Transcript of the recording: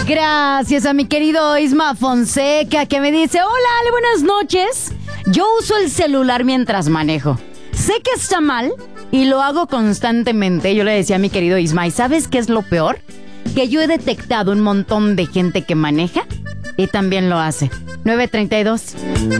Gracias a mi querido Isma Fonseca, que me dice: hola, Ale, buenas noches. Yo uso el celular mientras manejo. Sé que está mal y lo hago constantemente. Yo le decía a mi querido Isma, ¿y sabes qué es lo peor? Que yo he detectado un montón de gente que maneja y también lo hace. 9:32.